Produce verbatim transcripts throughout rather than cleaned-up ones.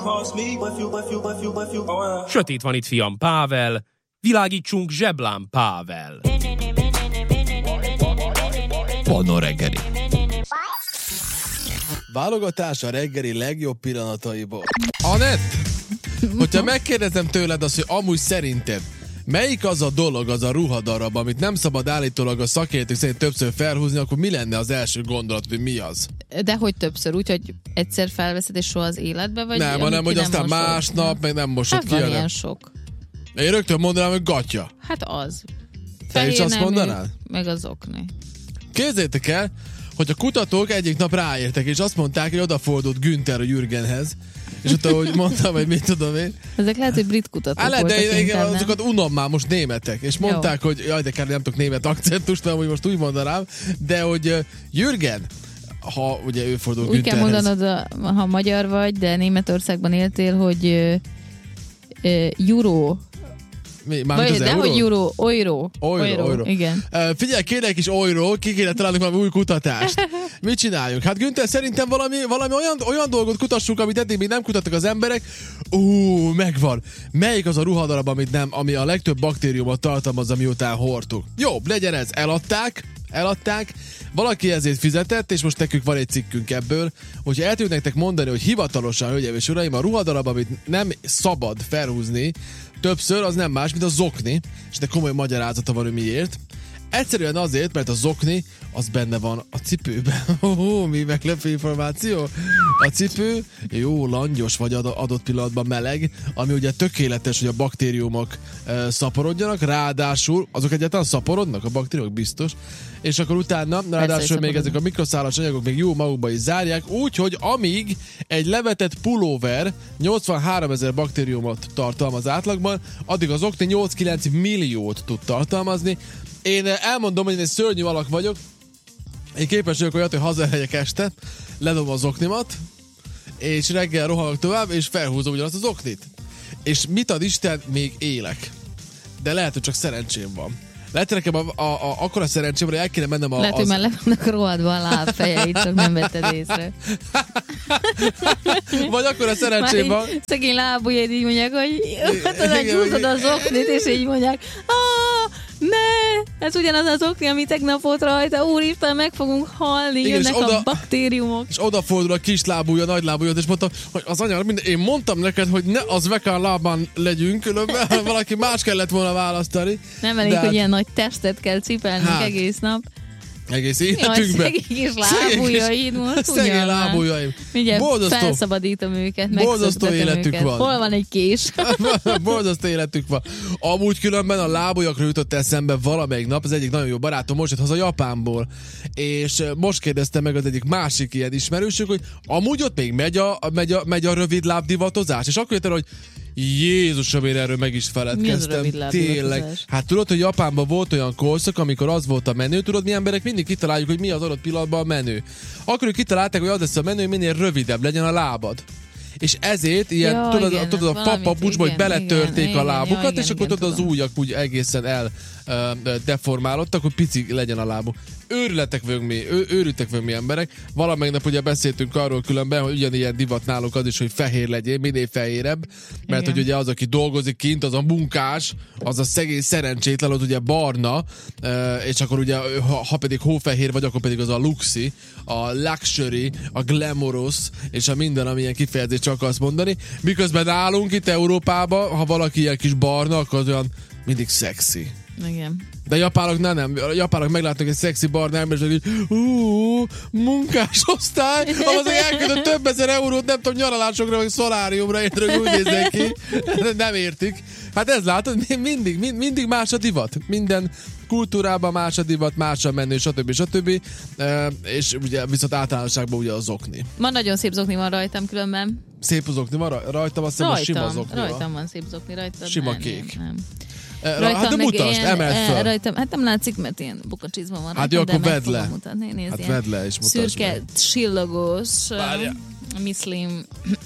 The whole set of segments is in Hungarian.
Sötét van itt, fiam, Pável, világítsunk zseblámpával. Panna reggeli. Válogatás a reggeli legjobb pillanataiból. Anett, hogyha megkérdezem tőled azt, hogy amúgy szerinted melyik az a dolog, az a ruhadarab, amit nem szabad állítólag a szakértők szerint többször felhúzni, akkor mi lenne az első gondolat, hogy mi az? De hogy többször? Úgyhogy egyszer felveszed és soha az életbe? Vagy nem, hanem, hogy aztán mosod? Másnap meg nem mosod hát ki. Hát van ilyen sok. Én rögtön mondanám, hogy gatya. Hát az. Te is azt mondanád? Meg az okni. Képzeljétek el, hogy a kutatók egyik nap ráértek, és azt mondták, hogy odafordult Günther a Jürgenhez, és ott, ahogy mondtam, hogy mit tudom én. Ezek lehet, hogy brit kutatók voltak. De inkább, azokat unom már most németek, és mondták, jó. hogy jaj, de kár, nem tudok német akcentust, mert most úgy mondanám, de hogy Jürgen, ha ugye ő fordul úgy Güntherhez. Úgy kell mondanod, ha magyar vagy, de Németországban éltél, hogy uh, uh, Euro. Mi? Vagy, de hogy Euro, Euro. Euro, Euro. Igen. Uh, figyelj, kérlek is Euro, ki kéne találni valami új kutatást. Mit csináljuk? Hát Günther, szerintem valami, valami olyan, olyan dolgot kutassuk, amit eddig még nem kutattak az emberek. Ú, megvan. Melyik az a ruhadarab, amit nem, ami a legtöbb baktériumot tartalmazza, miután hordtuk? Jó, legyen ez. Eladták, eladták, valaki ezért fizetett, és most nekünk van egy cikkünk ebből, hogyha el tudjuk nektek mondani, hogy hivatalosan, hölgyeim és uraim, a ruhadarab, amit nem szabad felhúzni többször, az nem más, mint a zokni, és de komoly magyarázata van, hogy miért. Egyszerűen azért, mert a zokni, az benne van a cipőben. Oh, mi meglepő információ? A cipő jó langyos vagy adott pillanatban meleg, ami ugye tökéletes, hogy a baktériumok e, szaporodjanak, ráadásul azok egyáltalán szaporodnak, a baktériumok biztos, és akkor utána, ráadásul még ezek a mikroszálas anyagok még jó magukba is zárják, úgyhogy amíg egy levetett pulóver nyolcvanháromezer baktériumot tartalmaz átlagban, addig az zokni nyolc-kilenc milliót tud tartalmazni. Én elmondom, hogy én egy szörnyű alak vagyok, én képes vagyok olyat, hogy hazaelhegyek este, ledobom az oknimat, és reggel rohanok tovább, és felhúzom ugyanazt az oknit. És mit ad Isten, még élek. De lehet, hogy csak szerencsém van. Lehet, hogy nekem a, a, a, akkora szerencsém, hogy el kéne mennem a... Lehet, az... hogy már le vannak rohadva a lábfejeit, csak nem vetted észre. Vagy akkora szerencsém van... Szegény lábujjaid így mondják, hogy húzod az oknit, és így mondják, ah, ne, ez ugyanaz az okni, ami tegnap volt rajta, úristen, meg fogunk halni, igen, jönnek oda, a baktériumok. És odafordul a kis lábúja, nagy lábúja, és mondtam, hogy az anya, minden, én mondtam neked, hogy ne az vekán lábán legyünk, különben valaki más kellett volna választani. Nem elég, hogy ilyen nagy testet kell cipelnünk hát, egész nap. Egész életünkben. Szegény kis lábujjaid most. Szegény lábujjaim. Mindjárt felszabadítom őket, borzasztó életük őket. van. Hol van egy kés? Borzasztó életük van. Amúgy különben a lábujjakról jutott eszembe valamelyik nap, az egyik nagyon jó barátom most jött haza Japánból, és most kérdezte meg az egyik másik ilyen ismerősük, hogy amúgy ott még megy a, megy a, megy a rövid lábdivatozás, és akkor jött el, hogy Jézusom, én erről meg is feledkeztem. Tényleg. Hát tudod, hogy Japánban volt olyan korszak, amikor az volt a menő, tudod, mi emberek mindig kitaláljuk, hogy mi az adott pillanatban a menő. Akkor ők kitalálták, hogy az lesz a menő, hogy minél rövidebb legyen a lábad. És ezért ilyen, ja, tudod, igen, tudod a fapapucsba, hogy beletörték igen, a lábukat, igen, és igen, akkor igen, tudod, az ujjak úgy egészen el uh, deformálódtak, hogy pici legyen a lábuk. Őrületek vagyunk mi, ő, őrültek vagyunk mi emberek. Valamelyik nap ugye beszéltünk arról különben, hogy ugyanilyen divat náluk az is, hogy fehér legyél, minél fehérebb, mert igen. hogy ugye az, aki dolgozik kint, az a munkás, az a szegény szerencsétlen, az ugye barna, uh, és akkor ugye, ha, ha pedig hófehér vagy, akkor pedig az a luxi, a luxury, a glamorous, és a minden, ami ilyen kifejezést csak akarsz mondani. Miközben nálunk itt Európában, ha valaki ilyen kis barna, akkor az olyan mindig szexi. Igen. De a japánok nem, nem. A japánok meglátnak egy szexi barna ember, és hogy úúúú, munkás osztály, ahhoz, hogy elküldött több ezer eurót, nem tudom, nyaralásokra, vagy szoláriumra, értről úgy néznek ki. Nem értik. Hát ez látod, mindig, mind, mindig más a divat. Minden kultúrában más a divat, más a menő, stb. stb. E, és ugye viszont általánosságban ugye a zokni. Ma nagyon szép zokni van rajtam különben. Szép zokni van rajtam, azt hiszem a sima zokni. Rajtam van szép zokni, rajtad sima nem, kék. Nem, nem. Hát de mutasd, emeld fel. Rajtam, hát nem látszik, mert ilyen bukacsizma van. Hát jó, akkor vedd le. Mutatni, hát vedd le és mutasd szürke, meg. Csillagos, miszlim,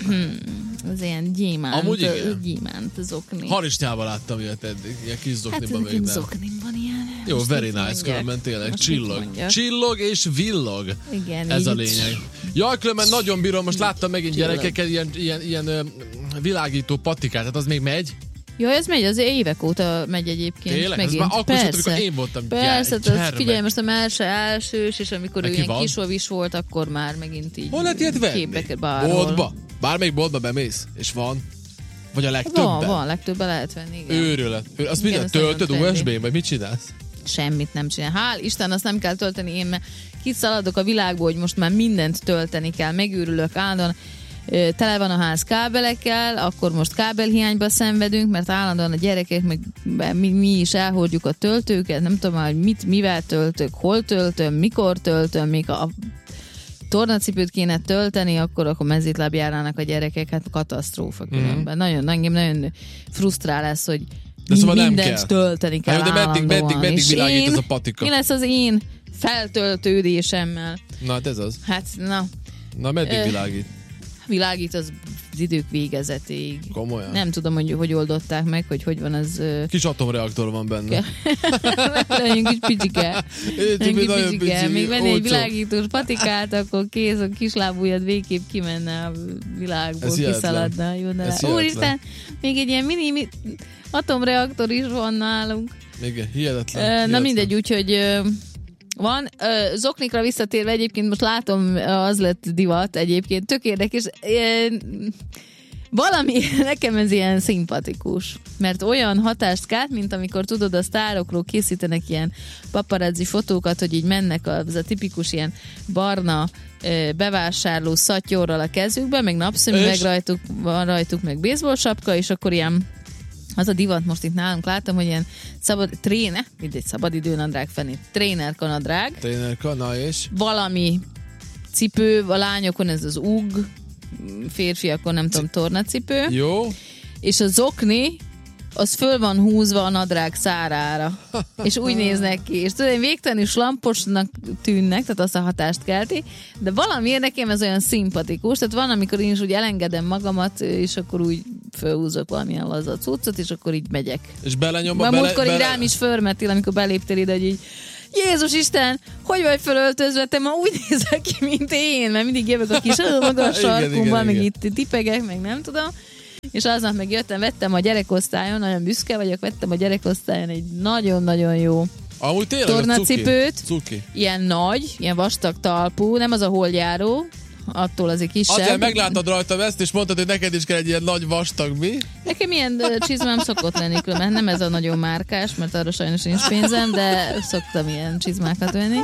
az ilyen gyémánt, gyémánt zokni. Harisnyában láttam ilyet eddig, ilyen kis zokniban hát, még nem. zoknim van ilyen. Jó, very nice, különben tényleg. Csillog. Csillog és villog. Igen, ez a lényeg. Jaj, különben nagyon bírom, most láttam megint gyerekeket, ilyen, ilyen, ilyen ö, világító patikát, hát az még megy? Jaj, ez megy, az évek óta megy egyébként. Tényleg? Ez már akkor sem, amikor én voltam Persze, gyere, figyelj, most a Merse elsős, és amikor Neki ő ilyen kisovis volt, akkor már megint így hol lehet ilyet venni? Boltba? Bármelyik boltba bemész, és van? Vagy a legtöbben? Van, van, legtöbben lehet venni, igen. Őrület. Azt minden töltöd u es bén, vagy mit csinálsz? Semmit nem csinál. Hál' Isten, azt nem kell tölteni, én mert kiszaladok a világból, hogy most már mindent tölteni kell, megőrülök állandóan. Tele van a ház kábelekkel, akkor most kábelhiányba szenvedünk, mert állandóan a gyerekek, meg mi, mi is elhordjuk a töltőket, nem tudom már, hogy mit, mivel töltök, hol töltöm, mikor töltöm, még a tornacipőt kéne tölteni, akkor akkor mezítlábjárának a gyerekek, hát katasztrófa különben. Mm. Nagyon, engem nagyon frusztrál lesz, hogy de szóval mindent tölteni kell de meddig, meddig, meddig világít ez a patika? Mi lesz az én feltöltődésemmel? Na, hát ez az. Hát, na. Na, meddig világít? Világít az idők végezetéig. Komolyan? Nem tudom, hogy hogy oldották meg, hogy hogy van az... Kis atomreaktor van benne. Legyünk kis picsike. Legyünk kis picsike. Még venni egy világítós patikát, akkor kész, a kislábújad végképp kimenne a világból, kiszaladna. Úristen, még egy ilyen mini, mini atomreaktor is van nálunk. Igen, hihetetlen. Na hihetetlen. mindegy, úgyhogy... Van, uh, zoknikra visszatérve egyébként most látom, az lett divat egyébként, tök érdekes. Uh, valami nekem ez ilyen szimpatikus, mert olyan hatást kelt, mint amikor tudod, a sztárokról készítenek ilyen paparazzi fotókat, hogy így mennek az a tipikus ilyen barna uh, bevásárló szatyorral a kezükben, meg napszemüveg rajtuk, van rajtuk, meg baseball sapka, és akkor ilyen az a divat most itt nálunk láttam, hogy ilyen szabad, tréne, mindegy, szabadidőnadrág fenni, trénerkanadrág. Trénerkana és? Valami cipő, a lányokon ez az ug, férfiakon nem tudom, tornacipő. Jó. És a zokni, az föl van húzva a nadrág szárára. És úgy néznek ki. És tudod, végtelenül slamposnak tűnnek, tehát azt a hatást kelti, de valamiért nekem ez olyan szimpatikus, tehát van, amikor én is úgy elengedem magamat, és akkor úgy fölhúzok valamilyen laza cuccot, és akkor így megyek. És belenyom a bele... Múltkor így rám is fölmetél, amikor beléptél ide, hogy így Jézus Isten, hogy vagy fölöltözve, te ma úgy nézel ki, mint én, mert mindig jövök a kis magas sarkumban, meg itt tipegek, meg nem tudom. És aznap meg jöttem, vettem a gyerekosztályon, nagyon büszke vagyok, vettem a gyerekosztályon egy nagyon-nagyon jó tornacipőt. Cuki. Ilyen nagy, ilyen vastag talpú, nem az a holjáró, attól azért kisebb. Azért meglátod rajtam ezt, és mondtad, hogy neked is kell egy ilyen nagy vastag, mi? Nekem ilyen csizmám szokott lenni, mert nem ez a nagyon márkás, mert arra sajnos nincs pénzem, de szoktam ilyen csizmákat venni.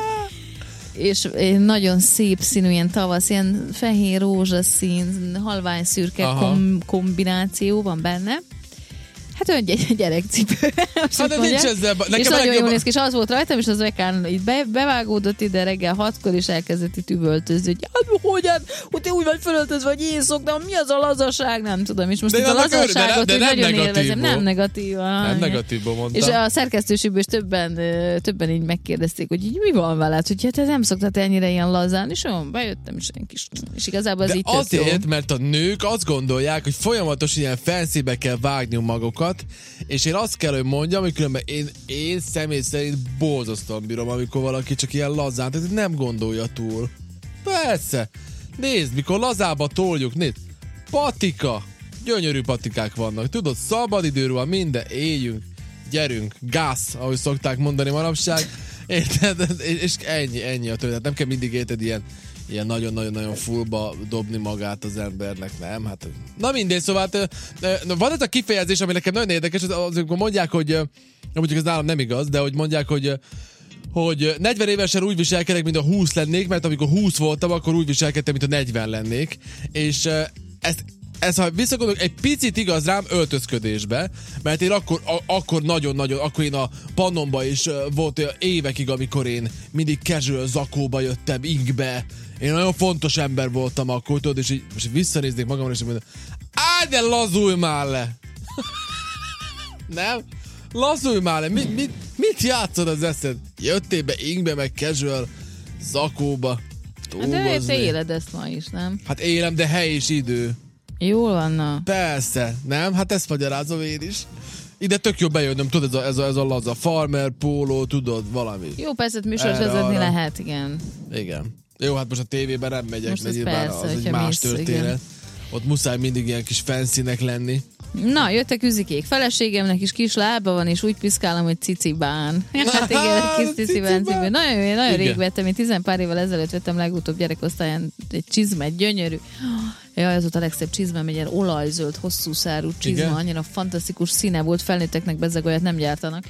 És nagyon szép színű, ilyen tavasz, ilyen fehér rózsaszín, halvány szürke kom- kombináció van benne. Hát olyan egy gyerekcipő. Hát de nincs ezzel. És nagyon jól néz ki, és az volt rajtam, és az rekán így be, bevágódott ide reggel hatkor, és elkezdett itt üvöltözni, hogy hát hogy hát, hogy te úgy vagy fölöltözve, hogy én szoktam, mi az a lazaság, nem tudom. És most itt a lazaságot de, de nagyon negatívból. élvezem. Nem negatív. Nem negatívból mondtam. És a szerkesztőségből is többen, többen így megkérdezték, hogy így mi van veled, hogy te nem szoktad ennyire ilyen lazán, és olyan, bejöttem, és ilyen kis, és igazából az de így azért, mert a nők azt gondolják, hogy folyamatosan ilyen fancybe kell vágni magukat, és én azt kell, hogy mondjam, hogy különben én, én személy szerint borzasztóan bírom, amikor valaki csak ilyen lazán, tehát nem gondolja túl. Persze. Nézd, mikor lazába toljuk, nézd, patika, gyönyörű patikák vannak, tudod, szabadidőről van, minden, éljünk, gyerünk, gáz, ahogy szokták mondani manapság, érted? És ennyi, ennyi a történet, nem kell mindig érted ilyen ilyen nagyon-nagyon-nagyon fullba dobni magát az embernek, nem? Hát, na mindegy, szóval hát, van ez a kifejezés, ami nekem nagyon érdekes, az, amikor mondják, hogy mondjuk ez nálam nem igaz, de hogy mondják, hogy hogy negyven évesen úgy viselkedek, mint a húsz lennék, mert amikor húsz voltam, akkor úgy viselkedtem, mint a negyven lennék, és ezt Ez, ha visszagondolok, egy picit igaz rám öltözködésbe, mert én akkor, a, akkor nagyon-nagyon, akkor én a Pannonba is uh, volt olyan évekig, amikor én mindig casual zakóba jöttem, ingbe. Én nagyon fontos ember voltam akkor, tudod, és így most visszanéznék magamra, és mondom, állj, de lazulj már le! Nem? Lazulj már le, mit, mit, mit játszod az eszed? Jöttél be ingbe, meg casual, zakóba, dolgozni. Hát de te éled ezt ma is, nem? Hát élem, de hely és idő. Jól van, na. Persze, nem? Hát ezt magyarázom én is. Ide tök jó bejönnöm, tudod, ez a, ez a, ez a laza farmer, póló, tudod, valami. Jó, persze, műsors vezetni lehet, igen. Igen. Jó, hát most a tévében nem megyek, most mert persze, az egy más mész, történet. Igen. Ott muszáj mindig ilyen kis fancynek lenni. Na, jöttek üzikék. Feleségemnek is kis lába van, és úgy piszkálom, hogy cicibán. Hát igen, kis cicibán. cicibán. Nagyon, nagyon rég vettem, én tizen pár évvel ezelőtt vettem legutóbb gyerekosztályán egy csizmet, gyönyörű. Jaj, ez volt a legszebb csizmám, egy ilyen olajzöld, hosszú szárú csizma, igen. Annyira fantasztikus színe volt, felnőtteknek bezzeg olyat nem gyártanak.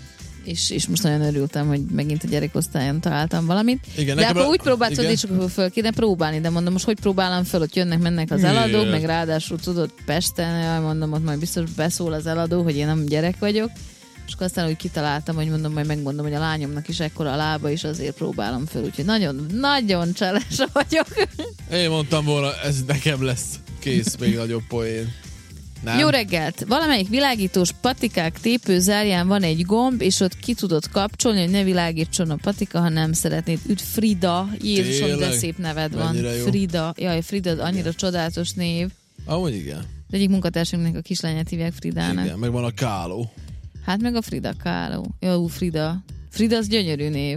És, és most nagyon örültem, hogy megint a gyerekosztályon találtam valamit. Igen, de akkor a... úgy próbálsz, hogy és akkor föl kéne próbálni, de mondom, most hogy próbálom föl, ott jönnek, mennek az eladók, meg ráadásul tudod Pesten, jaj, mondom, ott majd biztos beszól az eladó, hogy én nem gyerek vagyok, és akkor aztán úgy kitaláltam, hogy mondom, majd megmondom, hogy a lányomnak is ekkora a lába, és azért próbálom föl, úgyhogy nagyon, nagyon cseles vagyok. Én mondtam volna, ez nekem lesz kész, még nagyobb poén. Nem. Jó reggelt! Valamelyik világítós patikák tépőzárján van egy gomb, és ott ki tudod kapcsolni, hogy ne világítson a patika, ha nem szeretnéd. Üdv Frida! Jézusom, de szép neved van. Frida. Jaj, Frida, annyira igen. Csodálatos név. Ahogy igen. Az egyik munkatársunknak a kislányát hívják Fridának. Igen, meg van a Káló. Hát meg a Frida Káló. Jó, Frida. Frida az gyönyörű név.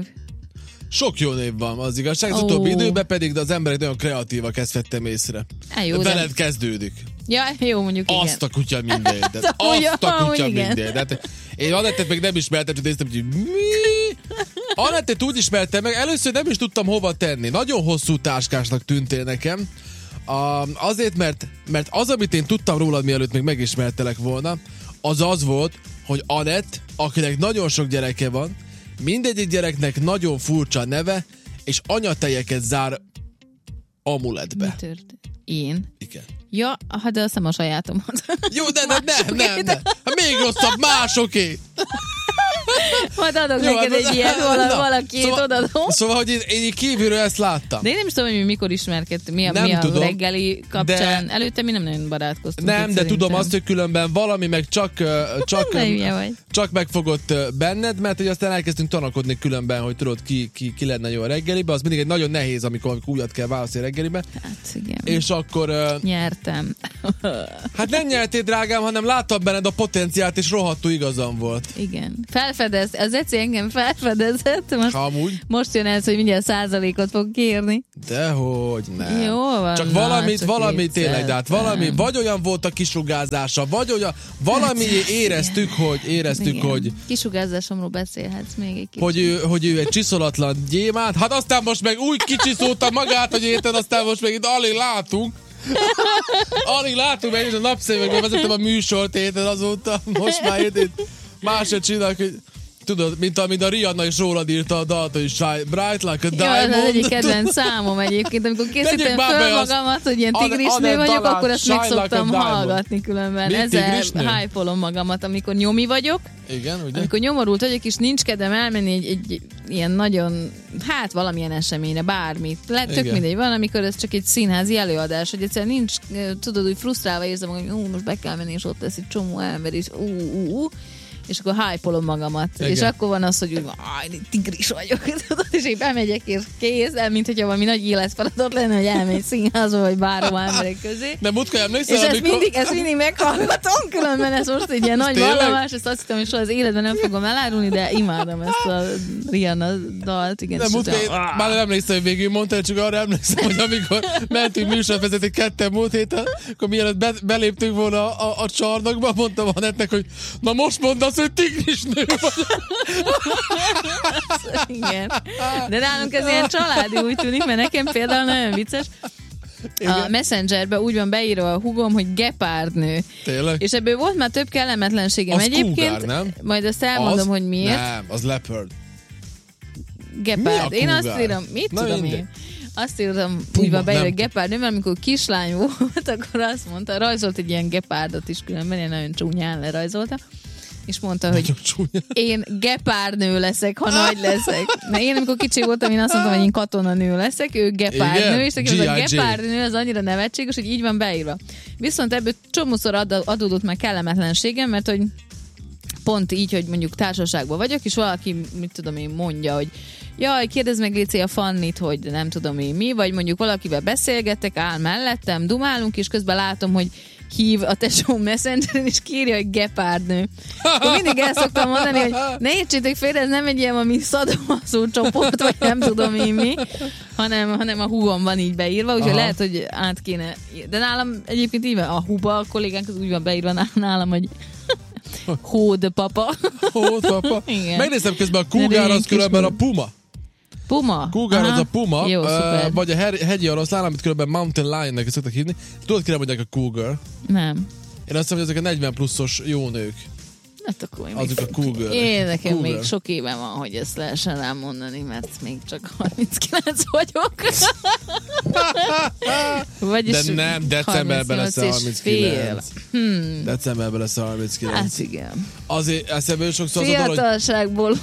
Sok jó név van, az igazság. Az oh. utóbbi időben pedig, de az emberek nagyon kreatívak, ezt vettem észre. Há, jó, veled de... kezdődik. Ja, jó, mondjuk igen. Azt a kutya minden. Azt a kutya minden. Én Anettet meg nem ismertem, csak néztem, hogy mi? Anettet úgy ismertem meg, először nem is tudtam hova tenni. Nagyon hosszú táskásnak tűntél nekem. Uh, azért, mert, mert az, amit én tudtam rólad, mielőtt még megismertelek volna, az az volt, hogy Anett, akinek nagyon sok gyereke van, mindegyik gyereknek nagyon furcsa neve, és anyatejeket zár amuletbe. Mi történt? Én? Igen. Ja, hát de azt nem a sajátomat. Jó, de nem, nem, nem, nem. Hát még rosszabb, másoké. Majd adok jó, neked egy ilyet, vala, valakit szóval, odadom. Szóval, hogy én, én kívülről ezt láttam. De én nem is tudom, hogy mi mikor ismerkedtünk, mi a, mi a reggeli kapcsán. De, előtte mi nem nagyon barátkoztunk. Nem, de szerintem. Tudom azt, hogy különben valami meg csak, csak, csak megfogott benned, mert hogy aztán elkezdtünk tanakodni különben, hogy tudod, ki, ki, ki lenne jó a reggelibe. Az mindig egy nagyon nehéz, amikor, amikor újat kell választani reggelibe. Hát igen. És akkor... Nyertem. Hát nem nyertél, drágám, hanem láttam benned a potenciált, és rohadtul igazam volt. Igen. Felfedez, az Eci engem felfedezett. Most, most jön ez, hogy mindjárt százalékot fog kérni. Dehogy nem. Jó van. Csak valamit, csak valamit tényleg, de hát valami, vagy olyan volt a kisugázása, vagy olyan, valami hát, éreztük, igen. hogy éreztük, igen. hogy... Kisugárzásomról beszélhetsz még egy kicsit. Hogy ő, hogy ő egy csiszolatlan gyémánt, hát aztán most meg úgy kicsiszolta magát, hogy érted, aztán most meg itt alig látunk. Alig látunk, meg is a napszemüvegben vezettem a műsort, érted, azóta, most már érted, másra csinálok, hogy tudod, mint amint a Rihanna is rólad írta a dalt, hogy bright like a diamond. Jó, az egyik kedvenc számom egyébként, amikor készítem föl magamat, hogy ilyen tigrisnő vagyok, akkor ezt meg szoktam hallgatni különben. Ezzel hype-olom magamat, amikor nyomi vagyok. Igen, ugye? Amikor nyomorult vagyok, és nincs kedvem elmenni egy, egy ilyen nagyon, hát valamilyen eseményre, bármit. Lehet tök mindegy, van, amikor ez csak egy színházi előadás, hogy egyszerűen nincs, tudod, hogy frusztrálva érzem, hogy ú, most be kell menni, és ott lesz egy csomó ember, és ú, ú, ú. És akkor hype-olom magamat. Igen. És akkor van az, hogy úgy, áj, tigris vagyok. És én bemegyek, és kész, mint hogyha valami nagy életfeladat lenne, hogy elmegy színházba, vagy bárhol emberek közé. De múltkor emlékszel, és amikor... ezt mindig, ezt mindig meghallgatom, különben ez most egy ilyen nagy vallomás, ezt azt hittem, hogy soha az életben nem fogom elárulni, de imádom ezt a Rihanna dalt. Igen, de múltkor én már nem emlékszem, hogy végül mondtál, csak arra emlékszem, hogy amikor mentünk műsorvezetni ketten múlt héten, akkor mielőtt be, beléptünk volna a, a, a csarnokba, mondtam Anettnek, hogy na most mondd azt, hogy tigrisnő vagy. Igen. De nálunk ez ilyen családi úgy tűnik, mert nekem például nagyon vicces. Igen. A Messengerbe úgy van beírva a hugom, hogy gepárdnő. Tényleg? És ebből volt már több kellemetlenségem. Az egyébként. Cougar, nem? Majd azt elmondom, az? hogy miért. Nem, az leopard. Gepárd. Én azt írom, mit Na tudom én? Azt írtam, úgy van beírva, hogy gepárdnő, mert amikor kislány volt, akkor azt mondta, rajzolt egy ilyen gepárdot is különben, én nagyon csúnyán lerajzolta. És mondta, hogy én gepárdnő leszek, ha nagy leszek. Mert én, amikor kicsi voltam, én azt mondtam, hogy én katonanő leszek, ő gepárdnő, és nekem az a gepárdnő az annyira nevetséges, hogy így van beírva. Viszont ebből csomószor ad, adódott meg kellemetlenségem, mert hogy pont így, hogy mondjuk társaságban vagyok, és valaki, mit tudom én, mondja, hogy jaj, kérdezd meg Léci a Fannit, hogy nem tudom én mi, vagy mondjuk valakivel beszélgetek, áll mellettem, dumálunk, és közben látom, hogy hív a tesó Messengeren, és kírja, hogy gepárdnő. Akkor mindig el szoktam mondani, hogy ne értsétek félre, ez nem egy ilyen ami szadomaszó csoport, vagy nem tudom én mi, hanem, hanem a húgom van így beírva, úgyhogy aha. lehet, hogy át kéne. De nálam egyébként így van, a húba, a kollégánk az úgy van beírva nálam, hogy hód papa. Hód papa. Megnéztem közben a Cougar, az különben a Puma. Puma? Cougar az a Puma, jó, uh, vagy a hegyi oroszlán, amit különben Mountain Lion-nek szoktak hívni. Tudod, kire mondják a Cougar? Nem. Én azt hiszem, hogy ezek a negyven pluszos jó nők. Hát akkor én azok a Cougar. Én nekem Cougar. még sok éve van, hogy ezt lehessen rám mondani, mert még csak harminckilenc vagyok. Vagyis de nem, decemberben lesz a harminckilenc. Hmm. Decemberben lesz a harminckilenc. Hát igen. Azért eszembe sokszor az a dolog, fiatalságból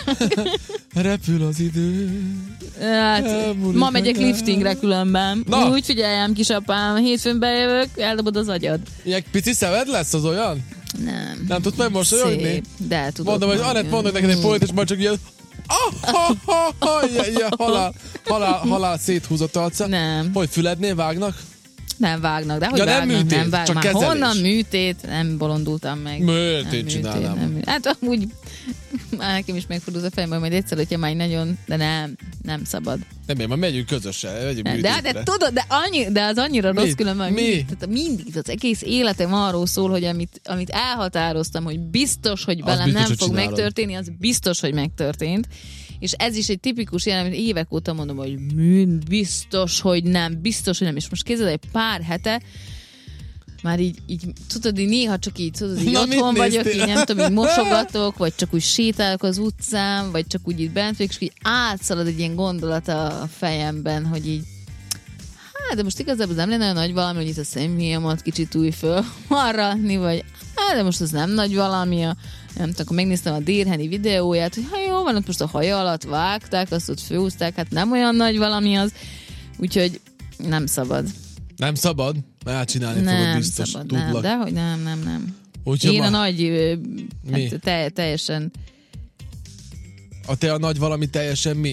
repül az idő. Hát, ma megyek liftingre különben. Na. Úgy figyeljem, kisapám, hétfőn bejövök, eldobod az agyad. Ilyen pici szemed lesz az olyan? Nem. Nem tudsz megmosolyogni? De tudod. Mondom, hogy Anett, mondok neked egy poét, és majd csak ilyen ah, ha, ha, ha, ilyen, ilyen halál, halál, halál széthúzott arca. Nem. Hogy fülednél vágnak? Nem vágnak, de hogy ja, vágnak, nem műtét, nem vágnak. csak Már kezelés. honnan műtét? Nem bolondultam meg. Műtét csinálnám. Nem, hát amúgy már nekem is megfordult a fejemben, majd egyszer, hogyha már nagyon, de nem, nem szabad. Nem, én már megyünk közösen, megyünk de, műtétre. de tudod, de, annyi, de az annyira rossz mi? különben. Mi? Mindig, tehát mindig, az egész életem arról szól, hogy amit, amit elhatároztam, hogy biztos, hogy velem biztos, nem fog csinálod. megtörténni, az biztos, hogy megtörtént. És ez is egy tipikus ilyen, amit évek óta mondom, hogy biztos, hogy nem, biztos, hogy nem. És most képzeld, egy pár hete már így, így tudod, így néha csak így, tudod, így otthon vagyok, így nem tudom, így mosogatok, vagy csak úgy sétálok az utcán, vagy csak úgy itt bent vagyok, és így átszalad egy ilyen gondolat a fejemben, hogy így hát, de most igazából nem lenne olyan nagy valami, hogy itt a szemhéjamat kicsit új föl marratni, vagy hát, de most az nem nagy valami, a, nem tudom, akkor megnéztem a Dérheni videóját, hogy ha jó van, ott most a haja alatt vágták, azt ott főhúzták, hát nem olyan nagy valami az, úgyhogy nem szabad. Nem szabad? Elcsinálni nem fogod biztos. Szabad, tudlak. nem, dehogy nem, nem, nem. Úgyhogy én ma... a nagy, hát te, teljesen... A te a nagy valami teljesen mi?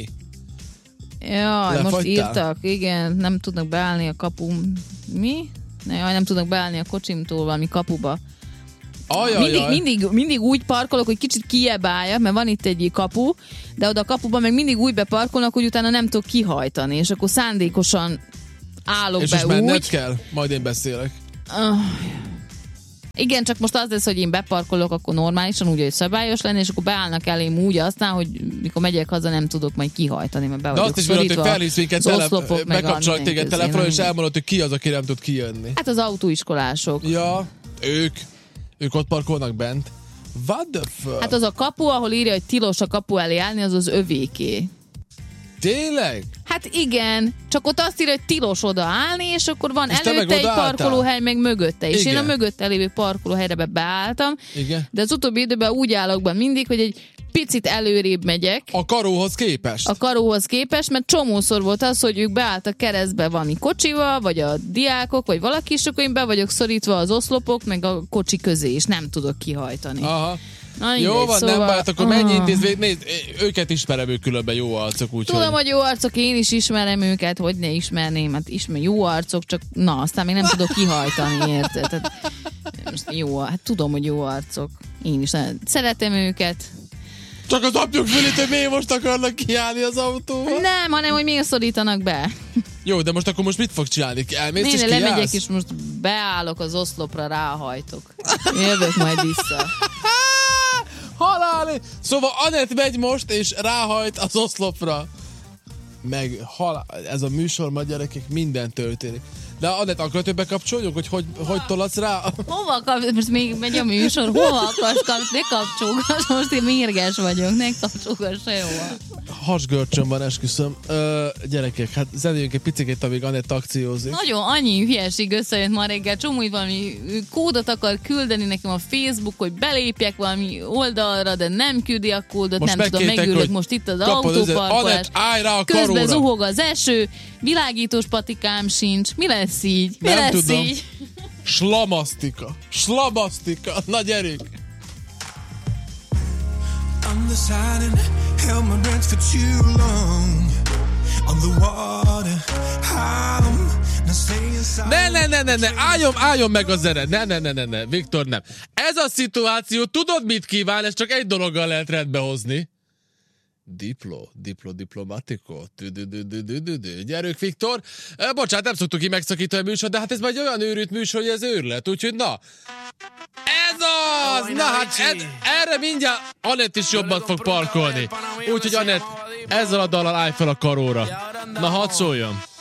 Jaj, most írtak, igen, nem tudnak beállni a kapum. Mi? Jaj, nem tudnak beállni a kocsimtól valami kapuba. Ajaj, mindig, ajaj. mindig, mindig úgy parkolok, hogy kicsit kijebb álljak, mert van itt egy kapu, de oda a kapuban meg mindig úgy beparkolnak, hogy utána nem tudok kihajtani, és akkor szándékosan állok és be úgy. És menned kell? Majd én beszélek. Uh, igen, csak most az lesz, hogy én beparkolok, akkor normálisan, úgy, hogy szabályos lenne, és akkor beállnak elém úgy aztán, hogy mikor megyek haza, nem tudok majd kihajtani, mert be vagyok de azt is mondod, hogy felhívsz minket, telef- bekapcsolok téged telefonon, és elmondod, hogy ki az, aki nem tud kijönni. Hát az autóiskolások. Ja, ők. Ők ott parkolnak bent. What the fuck? Hát az a kapu, ahol írja, hogy tilos a kapu elé állni, az az övéké. Tényleg? Hát igen, csak ott azt írja, hogy tilos oda állni, és akkor van és előtte egy parkolóhely, meg mögötte. És igen. Én a mögötte lévő parkolóhelyre beálltam. Igen. De az utóbbi időben úgy állok be mindig, hogy egy picit előrébb megyek. A karóhoz képest? A karóhoz képest, mert csomószor volt az, hogy ők beálltak keresztbe valami kocsival, vagy a diákok, vagy valaki, és akkor én be vagyok szorítva az oszlopok, meg a kocsi közé, és nem tudok kihajtani. Aha. Na, jó így, van, szóval... nem bájt, akkor mennyi intézmény, nézd, őket ismerem, ők különben jó arcok, úgyhogy... Tudom, hogy jó arcok, én is ismerem őket, hogy ne ismerném, hát ismer, jó arcok, csak na, aztán még nem tudok kihajtani, érted? Tehát, most jó, hát tudom, hogy jó arcok. Én is szeretem őket. Csak az apjuk fölít, hogy miért most akarnak kiállni az autóval? Nem, hanem, hogy miért szorítanak be. Jó, de most akkor most mit fog csinálni? Elmész és kiállsz? Lemegyek, és most beállok az oszlopra, ráhajtok. Jövök majd vissza. Haláli! Szóval Anett megy most, és ráhajt az oszlopra. Meg halál, ez a műsor, ma gyerekek, minden történik. De Anett, akkor többbe kapcsoljuk, hogy hogy, hogy tolatsz rá? Hova kapcsolsz? Most még megy a műsor. Hova akarsz kapcsolni? Ne kapcsolgass, most én mérges vagyok. Ne kapcsolgass sehova. Hasgörcsön van, esküszöm. Ö, gyerekek, hát zenéljünk egy picit, amíg Anett akciózik. Nagyon annyi hülyeség összejött ma reggel. Csomó, hogy valami kódot akar küldeni nekem a Facebook, hogy belépjek valami oldalra, de nem küldi a kódot. Most nem tudom, megülök most itt az autóparkolás. Közben zuhog az eső, világítós patikám sincs. Mi lesz így? Mi nem lesz tudom. így? Slamasztika. Slamasztika. Na gyerünk! on the side and held my breath for too long. On the water, I'm not staying silent. Ne, ne, ne, ne, ne, álljon, álljon meg a zene. Ne, ne, ne, ne, ne, Viktor, nem. Ez a szituáció, tudod mit kíván, ez csak egy dologgal lehet rendbe hozni. Diplo, diplo, diplomatiko. Gyerünk, Viktor. Bocsánat, nem szoktuk ki megszakítani a műsor, de hát ez már egy olyan őrült műsor, hogy ez őrület, úgyhogy na. Ez az! Na hát ez, erre mindjárt Anett is jobban fog parkolni. Úgyhogy Anett, ezzel a dallal állj fel a karóra. Na hadd szóljon.